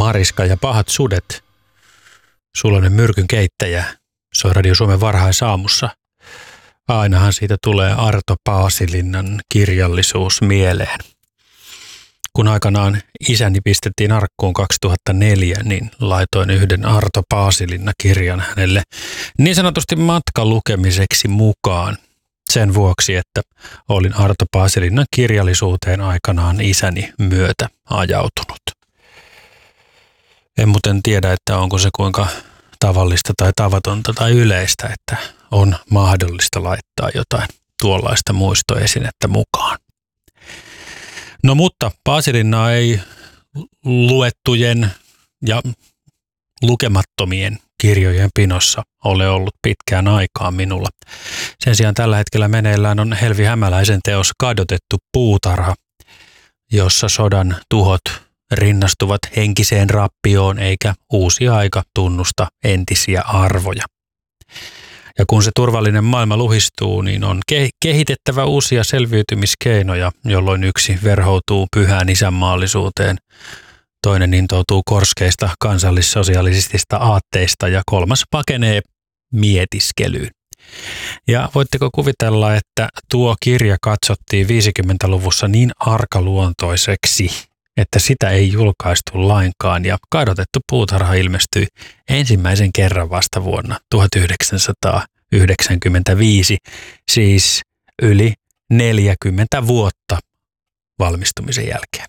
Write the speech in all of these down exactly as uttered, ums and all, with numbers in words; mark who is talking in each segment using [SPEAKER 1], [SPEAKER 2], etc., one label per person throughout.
[SPEAKER 1] Mariska ja pahat sudet. Suloinen myrkyn keittäjä soi Radio Suomen varhaisaamussa. Ainahan siitä tulee Arto Paasilinnan kirjallisuus mieleen. Kun aikanaan isäni pistettiin arkkuun kaksituhattaneljä, niin laitoin yhden Arto Paasilinna-kirjan hänelle niin sanotusti matkalukemiseksi mukaan. Sen vuoksi, että olin Arto Paasilinnan kirjallisuuteen aikanaan isäni myötä ajautunut. En muuten tiedä, että onko se kuinka tavallista tai tavatonta tai yleistä, että on mahdollista laittaa jotain tuollaista muistoesinettä mukaan. No mutta Paasilinnaa ei luettujen ja lukemattomien kirjojen pinossa ole ollut pitkään aikaa minulla. Sen sijaan tällä hetkellä meneillään on Helvi Hämäläisen teos Kadotettu puutarha, jossa sodan tuhot rinnastuvat henkiseen rappioon eikä uusi aika tunnusta entisiä arvoja. Ja kun se turvallinen maailma luhistuu, niin on kehitettävä uusia selviytymiskeinoja, jolloin yksi verhoutuu pyhään isänmaallisuuteen, toinen intoutuu korskeista kansallissosialistisista aatteista ja kolmas pakenee mietiskelyyn. Ja voitteko kuvitella, että tuo kirja katsottiin viisikymmentäluvussa niin arkaluontoiseksi, että sitä ei julkaistu lainkaan ja Kadotettu puutarha ilmestyi ensimmäisen kerran vasta vuonna tuhatyhdeksänsataayhdeksänkymmentäviisi, siis yli neljäkymmentä vuotta valmistumisen jälkeen.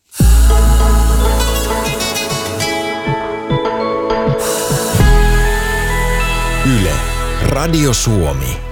[SPEAKER 2] Yle, Radio Suomi.